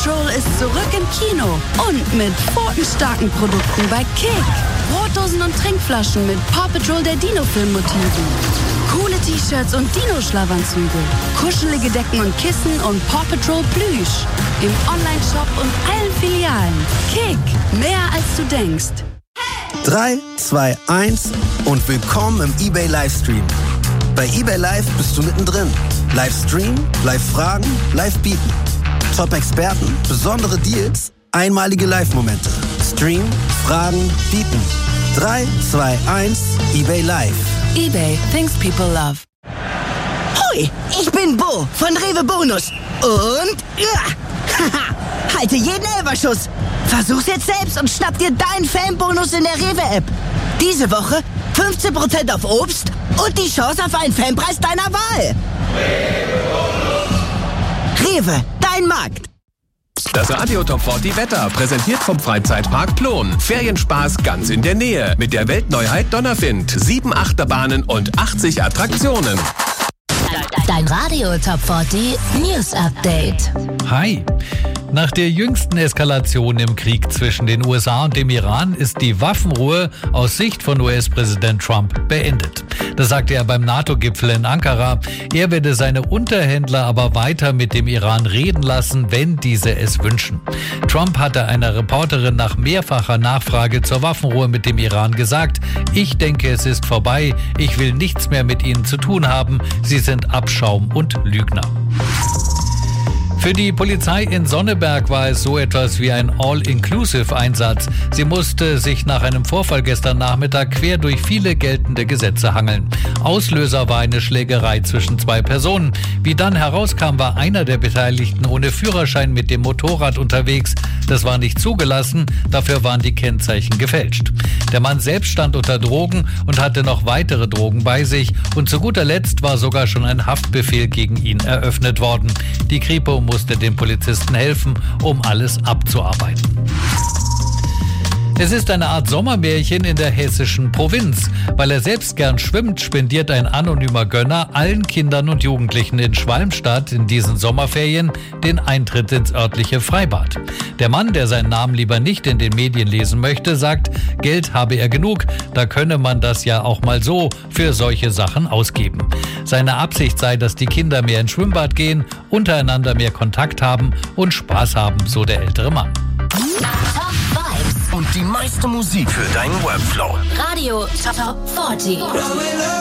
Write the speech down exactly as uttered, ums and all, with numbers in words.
Patrol ist zurück im Kino und mit quotenstarken Produkten bei Kick. Brotdosen und Trinkflaschen mit Paw Patrol der Dino-Film-Motiven. Coole T-Shirts und Dino-Schlafanzüge. Kuschelige Decken und Kissen und Paw Patrol Plüsch. Im Online-Shop und allen Filialen. Kick, mehr als du denkst. drei, zwei, eins und willkommen im eBay Livestream. Bei eBay Live bist du mittendrin. Livestream, Live-Fragen, Live-Bieten. Top-Experten, besondere Deals, einmalige Live-Momente. Stream, Fragen, Bieten. drei, zwei, eins, eBay Live. eBay, things people love. Hoi, ich bin Bo von Rewe Bonus. Und ja, halte jeden Elberschuss. Versuch's jetzt selbst und schnapp dir deinen Fanbonus in der Rewe-App. Diese Woche fünfzehn Prozent auf Obst und die Chance auf einen Fanpreis deiner Wahl. Rewe, dein Markt. Das Radio Top vierzig Wetter, präsentiert vom Freizeitpark Plon. Ferienspaß ganz in der Nähe mit der Weltneuheit Donnerwind. Sieben Achterbahnen und achtzig Attraktionen. Dein Radio Top vierzig News Update. Hi. Nach der jüngsten Eskalation im Krieg zwischen den U S A und dem Iran ist die Waffenruhe aus Sicht von U S-Präsident Trump beendet. Das sagte er beim NATO-Gipfel in Ankara. Er werde seine Unterhändler aber weiter mit dem Iran reden lassen, wenn diese es wünschen. Trump hatte einer Reporterin nach mehrfacher Nachfrage zur Waffenruhe mit dem Iran gesagt: Ich denke, es ist vorbei. Ich will nichts mehr mit ihnen zu tun haben. Sie sind Abschaum und Lügner. Für die Polizei in Sonneberg war es so etwas wie ein All-Inclusive-Einsatz. Sie musste sich nach einem Vorfall gestern Nachmittag quer durch viele geltende Gesetze hangeln. Auslöser war eine Schlägerei zwischen zwei Personen. Wie dann herauskam, war einer der Beteiligten ohne Führerschein mit dem Motorrad unterwegs. Das war nicht zugelassen, dafür waren die Kennzeichen gefälscht. Der Mann selbst stand unter Drogen und hatte noch weitere Drogen bei sich. Und zu guter Letzt war sogar schon ein Haftbefehl gegen ihn eröffnet worden. Die Kripo musste den Polizisten helfen, um alles abzuarbeiten. Es ist eine Art Sommermärchen in der hessischen Provinz. Weil er selbst gern schwimmt, spendiert ein anonymer Gönner allen Kindern und Jugendlichen in Schwalmstadt in diesen Sommerferien den Eintritt ins örtliche Freibad. Der Mann, der seinen Namen lieber nicht in den Medien lesen möchte, sagt, Geld habe er genug, da könne man das ja auch mal so für solche Sachen ausgeben. Seine Absicht sei, dass die Kinder mehr ins Schwimmbad gehen, untereinander mehr Kontakt haben und Spaß haben, so der ältere Mann. Und die meiste Musik für deinen Workflow. Radio Top vierzig.